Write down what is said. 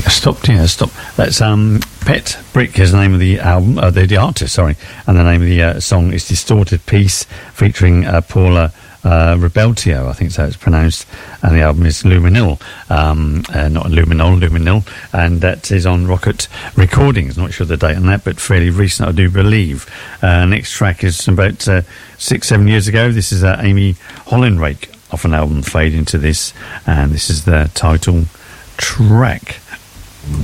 Stopped. That's Pet Brick is the name of the album, the artist, sorry, and the name of the song is Distorted Peace, featuring Paula Rebeltio, I think so it's pronounced, and the album is Luminil, not Luminil, and that is on Rocket Recordings. Not sure the date on that, but fairly recent, I do believe. Next track is about 6-7 years ago. This is Amy Hollenrake off an album Fade Into This, and this is the title track.